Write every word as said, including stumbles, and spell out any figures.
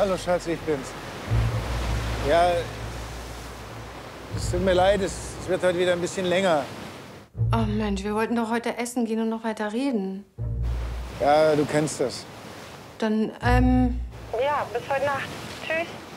Hallo Schatz, ich bin's. Ja, es tut mir leid, es, es wird heute wieder ein bisschen länger. Oh Mensch, wir wollten doch heute essen gehen und noch weiter reden. Ja, du kennst das. Dann, ähm... Ja, bis heute Nacht. Tschüss.